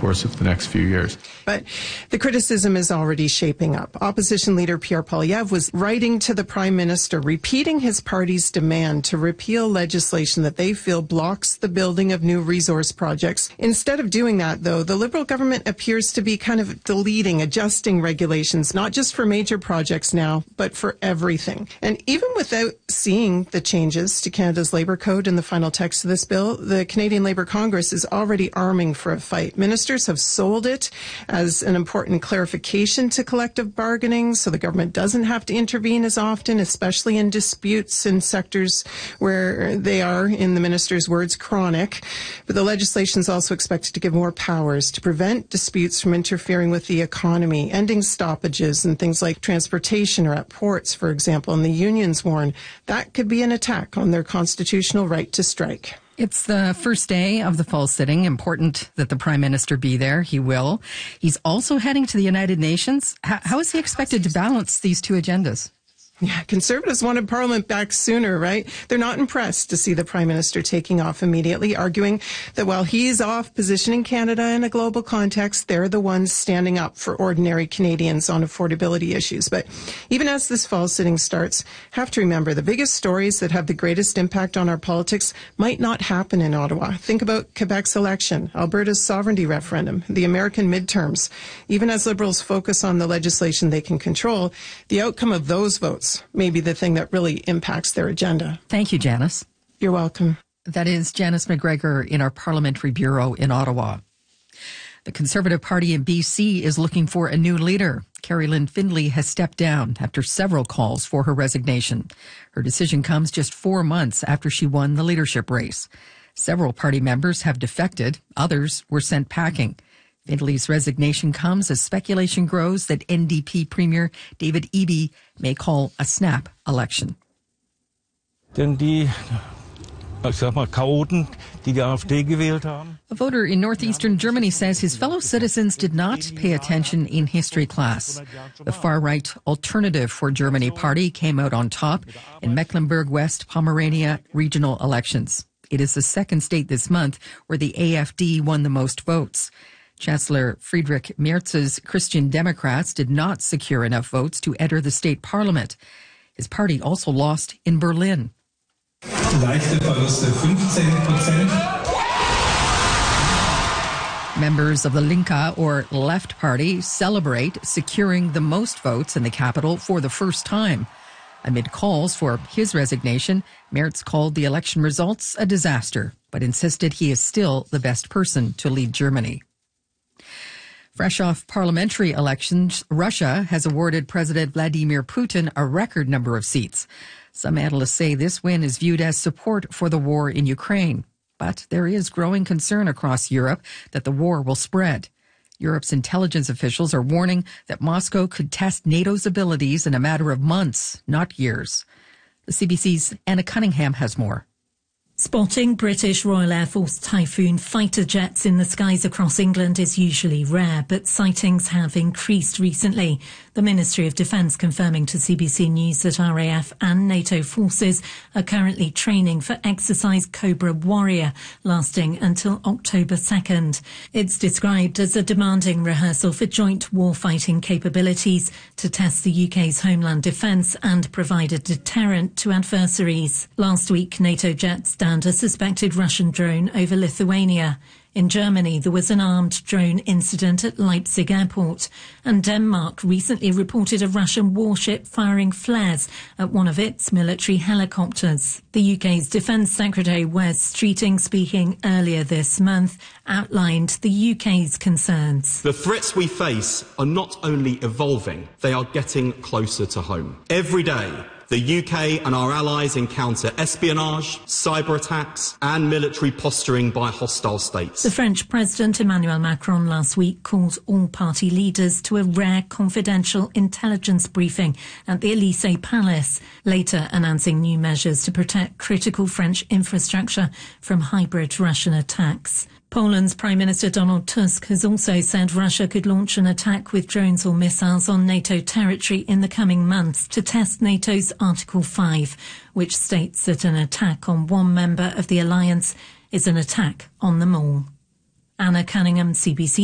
course of the next few years. But the criticism is already shaping up. Opposition leader Pierre Poilievre was writing to the Prime Minister, repeating his party's demand to repeal legislation that they feel blocks the building of new resource projects. Instead of doing that, though, the Liberal government appears to be kind of deleting, adjusting regulations, not just for major projects now, but for everything. And even without seeing the changes to Canada's Labour Code in the final text of this bill, the Canadian Labour Congress is already arming for a fight. Ministers have sold it as an important clarification to collective bargaining, so the government doesn't have to intervene as often, especially in disputes in sectors where they are, in the minister's words, chronic. But the legislation is also expected to give more powers to prevent disputes from interfering with the economy, ending stoppages and things like transportation or at ports, for example. And the unions warn that could be an attack on their constitutional right to strike. It's the first day of the fall sitting. Important that the Prime Minister be there. He will. He's also heading to the United Nations. How is he expected to balance these two agendas? Yeah, Conservatives wanted Parliament back sooner, right? They're not impressed to see the Prime Minister taking off immediately, arguing that while he's off positioning Canada in a global context, they're the ones standing up for ordinary Canadians on affordability issues. But even as this fall sitting starts, have to remember the biggest stories that have the greatest impact on our politics might not happen in Ottawa. Think about Quebec's election, Alberta's sovereignty referendum, the American midterms. Even as Liberals focus on the legislation they can control, the outcome of those votes may be the thing that really impacts their agenda. Thank you, Janice. You're welcome. That is Janice McGregor in our Parliamentary Bureau in Ottawa. The Conservative Party in BC is looking for a new leader. Carrie Lynn Findlay has stepped down after several calls for her resignation. Her decision comes just 4 months after she won the leadership race. Several party members have defected. Others were sent packing. Findlay's resignation comes as speculation grows that NDP Premier David Eby may call a snap election. A voter in northeastern Germany says his fellow citizens did not pay attention in history class. The far-right Alternative for Germany party came out on top in Mecklenburg-West Pomerania regional elections. It is the second state this month where the AfD won the most votes. Chancellor Friedrich Merz's Christian Democrats did not secure enough votes to enter the state parliament. His party also lost in Berlin. Members of the Linke or Left Party celebrate securing the most votes in the capital for the first time. Amid calls for his resignation, Merz called the election results a disaster, but insisted he is still the best person to lead Germany. Fresh off parliamentary elections, Russia has awarded President Vladimir Putin a record number of seats. Some analysts say this win is viewed as support for the war in Ukraine. But there is growing concern across Europe that the war will spread. Europe's intelligence officials are warning that Moscow could test NATO's abilities in a matter of months, not years. The CBC's Anna Cunningham has more. Spotting British Royal Air Force Typhoon fighter jets in the skies across England is usually rare, but sightings have increased recently. The Ministry of Defence confirming to CBC News that RAF and NATO forces are currently training for exercise Cobra Warrior, lasting until October 2nd. It's described as a demanding rehearsal for joint warfighting capabilities to test the UK's homeland defence and provide a deterrent to adversaries. Last week, NATO jets downed a suspected Russian drone over Lithuania. In Germany, there was an armed drone incident at Leipzig airport, and Denmark recently reported a Russian warship firing flares at one of its military helicopters. The UK's Defence Secretary Wes Streeting, speaking earlier this month, outlined the UK's concerns. The threats we face are not only evolving, they are getting closer to home. Every day, the UK and our allies encounter espionage, cyber attacks and military posturing by hostile states. The French President Emmanuel Macron last week called all party leaders to a rare confidential intelligence briefing at the Élysée Palace, later announcing new measures to protect critical French infrastructure from hybrid Russian attacks. Poland's Prime Minister Donald Tusk has also said Russia could launch an attack with drones or missiles on NATO territory in the coming months to test NATO's Article 5, which states that an attack on one member of the alliance is an attack on them all. Anna Cunningham, CBC